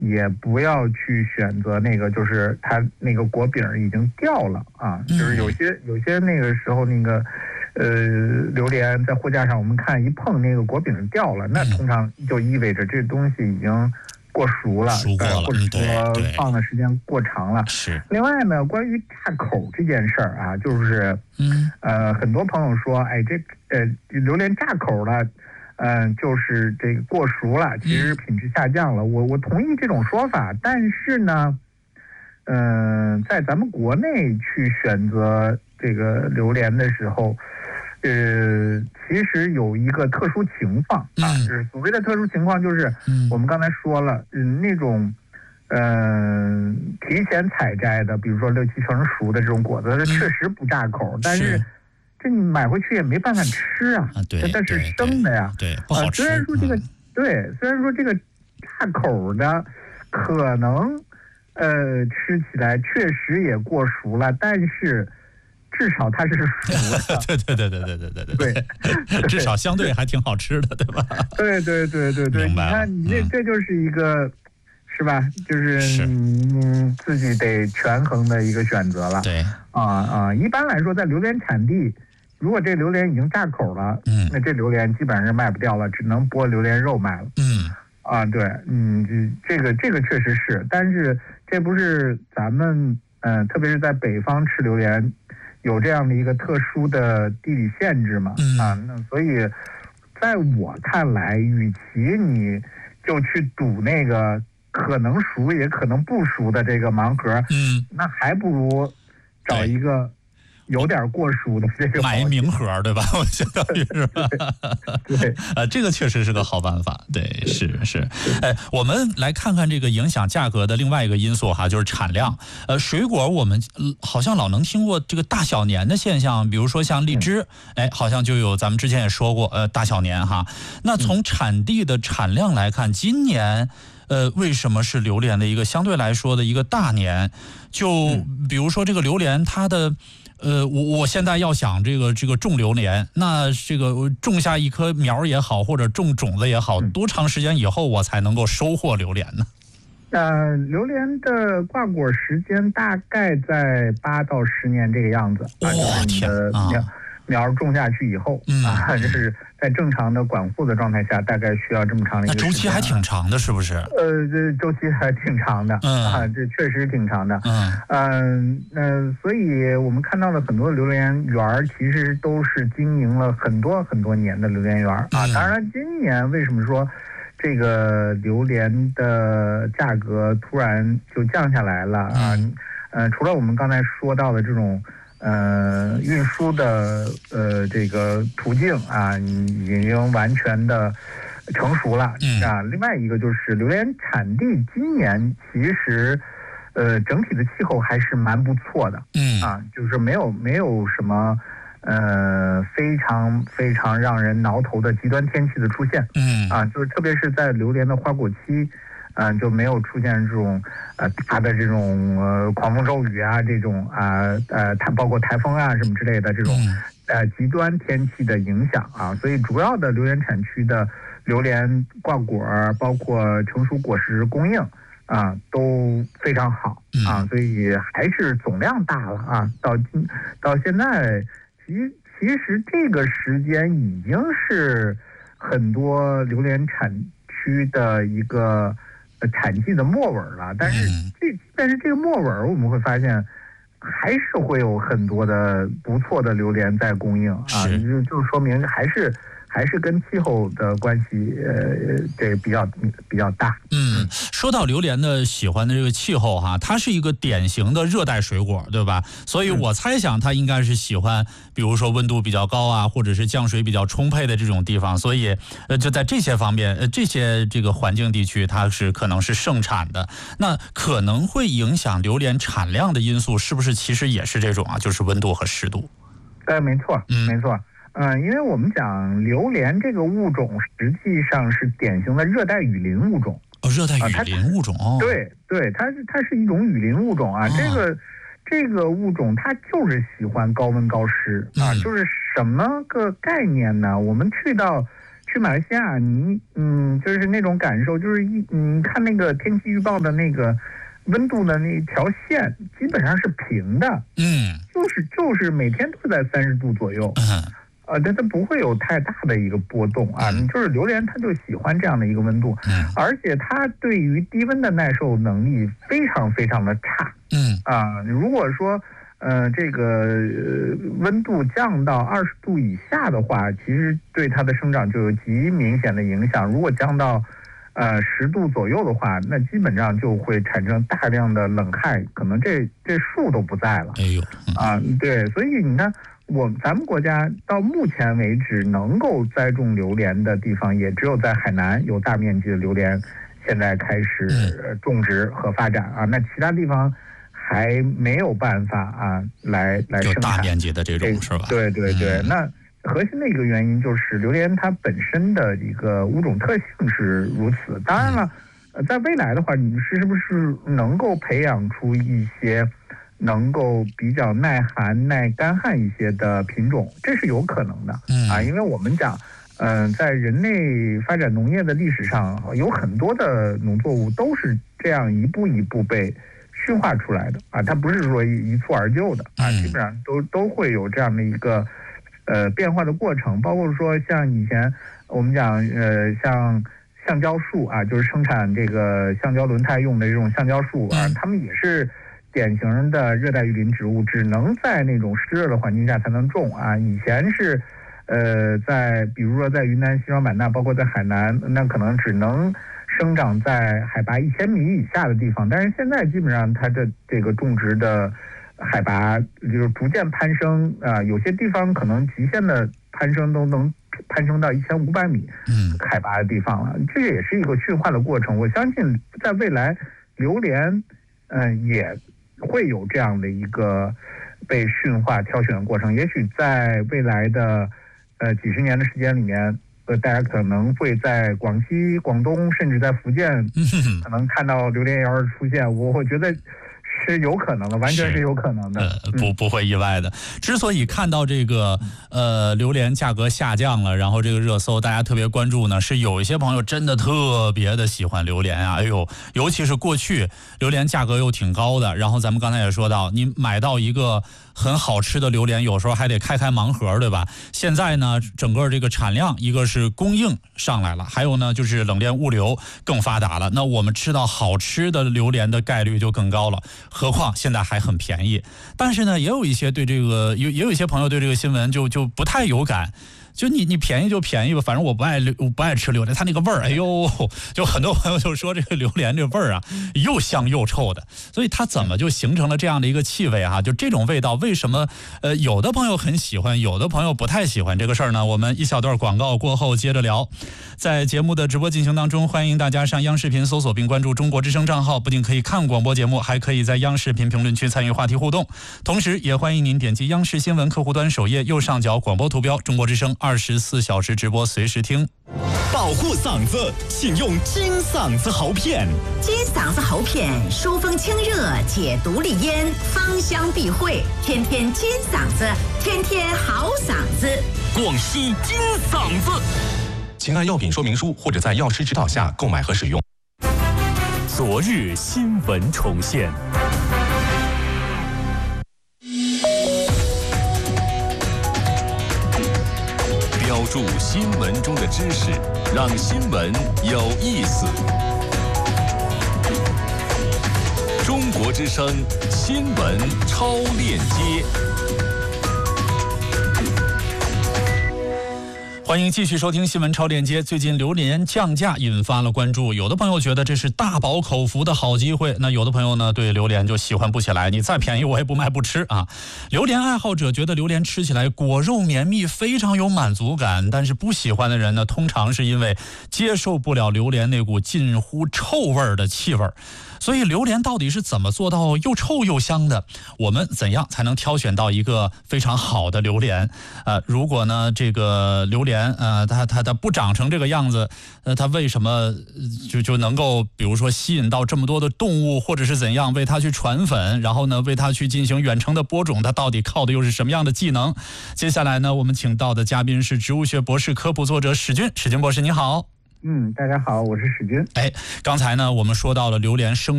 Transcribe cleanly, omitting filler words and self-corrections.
也不要去选择那个，就是它那个果柄已经掉了啊，就是有些那个时候那个榴莲在货架上，我们看一碰那个果柄掉了，那通常就意味着这东西已经过熟了，或者说放的时间过长了。 是。 另外呢，关于炸口这件事儿啊，就是很多朋友说，哎，榴莲炸口了。就是这个过熟了，其实品质下降了。我同意这种说法，但是呢，在咱们国内去选择这个榴莲的时候，其实有一个特殊情况啊，就是所谓的特殊情况，就是我们刚才说了，那种提前采摘的，比如说6、7成熟的这种果子，它确实不炸口，但是。这你买回去也没办法吃啊，但是生的呀， 对，不好吃。 虽然说这个炸口的可能吃起来确实也过熟了，但是至少它是熟的。对，至少相对还挺好吃的，对吧？ 对，你看你这就是一个。是吧？就是自己得权衡的一个选择了。 对一般来说，在榴莲产地，如果这榴莲已经炸口了，那这榴莲基本上是卖不掉了，只能剥榴莲肉卖了。对，这个确实是，但是这不是咱们特别是在北方吃榴莲有这样的一个特殊的地理限制嘛？那所以在我看来，与其你就去赌那个。可能熟也可能不熟的这个盲盒，那还不如找一个有点过熟的这个买一明盒，对吧？我相当于是吧？ 对， 这个确实是个好办法。对，是。我们来看看这个影响价格的另外一个因素哈，就是产量。水果我们好像老能听过这个大小年的现象，比如说像荔枝，好像就有咱们之前也说过，大小年哈。那从产地的产量来看，今年。为什么是榴莲的一个相对来说的一个大年？就比如说这个榴莲，它的我现在要想这个种榴莲，那这个种下一棵苗也好，或者种种子也好，多长时间以后我才能够收获榴莲呢？ 榴莲的挂果时间大概在8到10年这个样子。 天啊！ 苗种下去以后就是在正常的管护的状态下，大概需要这么长的一个时间。 那周期还挺长的，是不是？ 这周期还挺长的，这确实挺长的。所以我们看到的很多榴莲园其实都是经营了很多很多年的榴莲园当然，今年为什么说这个榴莲的价格突然就降下来了除了我们刚才说到的这种。运输的这个途径已经完全的成熟了另外一个就是榴莲产地今年其实整体的气候还是蛮不错的就是没有什么非常非常让人挠头的极端天气的出现就是特别是在榴莲的花果期。就没有出现这种大的这种狂风骤雨这种它包括台风什么之类的这种极端天气的影响所以主要的榴莲产区的榴莲挂果包括成熟果实供应都非常好所以还是总量大了到现在其实这个时间已经是很多榴莲产区的一个。产季的末尾了，但是这个末尾我们会发现，还是会有很多的不错的榴莲在供应就说明还是跟气候的关系这比较大。 说到榴莲的喜欢的这个气候它是一个典型的热带水果，对吧？所以我猜想它应该是喜欢，比如说温度比较高或者是降水比较充沛的这种地方。所以就在这些方面，这些这个环境地区，它是可能是盛产的。那可能会影响榴莲产量的因素，是不是其实也是这种就是温度和湿度？ 没错，没错。因为我们讲榴莲这个物种实际上是典型的热带雨林物种。 热带雨林物种对，它是一种雨林物种这个物种它就是喜欢高温高湿就是什么个概念呢？我们去到去马来西亚，就是那种感受，就是你看那个天气预报的那个温度的那条线，基本上是平的，就是每天都在30度左右，但它不会有太大的一个波动啊。就是榴莲它就喜欢这样的一个温度，而且它对于低温的耐受能力非常非常的差，如果说这个温度降到20度以下的话，其实对它的生长就有极明显的影响。如果降到10度左右的话，那基本上就会产生大量的冷害，可能这树都不在了。对，所以你看，咱们国家到目前为止能够栽种榴莲的地方，也只有在海南有大面积的榴莲现在开始种植和发展啊。那其他地方还没有办法来生产大面积的这种是吧？ 对，那核心的一个原因就是榴莲它本身的一个物种特性是如此。当然了，在未来的话，你是不是能够培养出一些能够比较耐寒、耐干旱一些的品种，这是有可能的因为我们讲，在人类发展农业的历史上，有很多的农作物都是这样一步一步被驯化出来的它不是说一蹴而就的基本上都会有这样的一个变化的过程，包括说像以前我们讲像橡胶树就是生产这个橡胶轮胎用的这种橡胶树它们也是典型的热带雨林植物，只能在那种湿热的环境下才能种以前是在比如说在云南西双版纳，包括在海南，那可能只能生长在海拔1000米以下的地方，但是现在基本上它的这个种植的海拔就是逐渐攀升有些地方可能极限的攀升都能攀升到1500米海拔的地方了，这也是一个驯化的过程。我相信在未来榴莲也会有这样的一个被驯化挑选的过程，也许在未来的几十年的时间里面大家可能会在广西、广东甚至在福建可能看到榴莲园出现，我觉得是有可能的，完全是有可能的， 不会意外的。之所以看到这个榴莲价格下降了，然后这个热搜大家特别关注呢，是有一些朋友真的特别的喜欢榴莲尤其是过去榴莲价格又挺高的，然后咱们刚才也说到，你买到一个很好吃的榴莲，有时候还得开盲盒，对吧？现在呢，整个这个产量，一个是供应上来了，还有呢就是冷链物流更发达了，那我们吃到好吃的榴莲的概率就更高了。何况现在还很便宜，但是呢，也有一些对这个也有一些朋友对这个新闻就不太有感。就你便宜就便宜吧，反正我不爱吃榴莲，它那个味儿，就很多朋友就说这个榴莲这味儿又香又臭的，所以它怎么就形成了这样的一个气味就这种味道，为什么有的朋友很喜欢，有的朋友不太喜欢这个事儿呢？我们一小段广告过后接着聊。在节目的直播进行当中，欢迎大家上央视频搜索并关注中国之声账号，不仅可以看广播节目，还可以在央视频评论区参与话题互动，同时也欢迎您点击央视新闻客户端首页右上角广播图标中国之声24小时直播，随时听。 保护嗓子，请用金嗓子喉片。 金嗓子喉片，疏风清热，解毒利咽，芳香避秽，天天金嗓子，天天好嗓子。 广西金嗓子，请按药品说明书或者在药师指导下购买和使用。昨日新闻重现。标注新闻中的知识，让新闻有意思。中国之声新闻超链接。 欢迎继续收听新闻超链接。最近榴莲降价引发了关注，有的朋友觉得这是大饱口福的好机会，那有的朋友呢对榴莲就喜欢不起来，你再便宜我也不卖不吃榴莲爱好者觉得榴莲吃起来果肉绵密，非常有满足感，但是不喜欢的人呢，通常是因为接受不了榴莲那股近乎臭味的气味。 所以榴莲到底是怎么做到又臭又香的？我们怎样才能挑选到一个非常好的榴莲？如果呢这个榴莲它不长成这个样子，它为什么就能够比如说吸引到这么多的动物，或者是怎样为它去传粉，然后呢为它去进行远程的播种，它到底靠的又是什么样的技能？接下来呢我们请到的嘉宾是植物学博士科普作者史军博士，你好。 大家好，我是史军。 刚才呢我们说到了榴莲生